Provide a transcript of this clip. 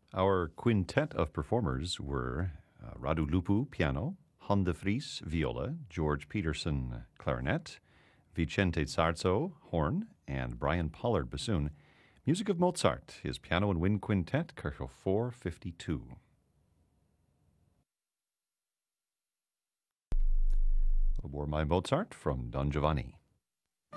Our quintet of performers were Radu Lupu, piano, Han de Vries, viola, George Peterson, clarinet, Vicente Zarzo, horn, and Brian Pollard, bassoon. Music of Mozart, his piano and wind quintet, Kerkel 452. More my Mozart from Don Giovanni.